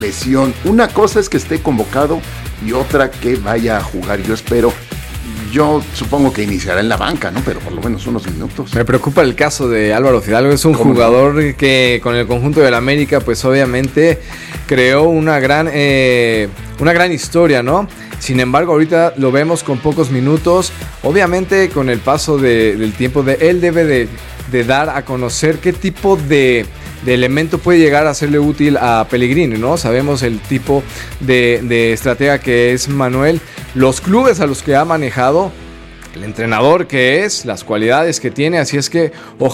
lesión. Una cosa es que esté convocado y otra que vaya a jugar. Yo supongo que iniciará en la banca, ¿no? Pero por lo menos unos minutos. Me preocupa el caso de Álvaro Fidalgo. Es un jugador que con el conjunto del América, pues obviamente creó una gran historia, ¿no? Sin embargo, ahorita lo vemos con pocos minutos. Obviamente, con el paso del tiempo, él debe de dar a conocer qué tipo de elemento puede llegar a serle útil a Pellegrini, ¿no? Sabemos el tipo de estratega que es Manuel, los clubes a los que ha manejado, el entrenador que es, las cualidades que tiene, así es que